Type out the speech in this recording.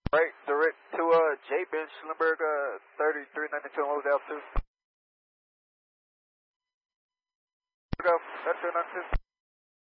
Right, direct to J Ben Schellenberg, 3392, what was the altitude? Go, 3392.